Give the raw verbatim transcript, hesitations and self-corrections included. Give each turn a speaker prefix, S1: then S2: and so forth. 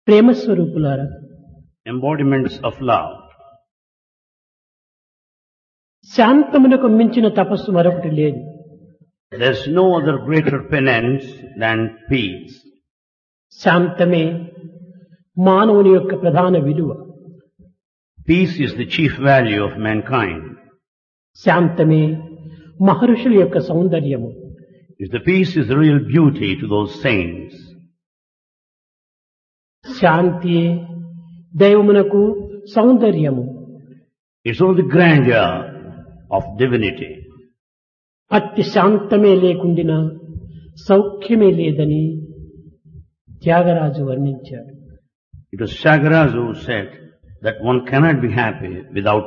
S1: ప్రేమ స్వరూపులారా,
S2: embodiments of love.
S1: శాంతమునకు మించిన తపస్సు మరొకటి లేదు.
S2: There's no other greater penance than peace.
S1: శాంతమే మానవుని యొక్క ప్రధాన విలువ.
S2: Peace is the chief value of mankind.
S1: శాంతమే మహర్షుల యొక్క సౌందర్యము.
S2: If the peace is the real beauty to those saints.
S1: శాంతియే దైవమునకు సౌందర్యము.
S2: It's all the grandeur of divinity.
S1: అట్టి శాంతమే లేకుండినా సౌఖ్యమే లేదని త్యాగరాజు వర్ణించాడు.
S2: It was Tyagaraja who said that one cannot be happy without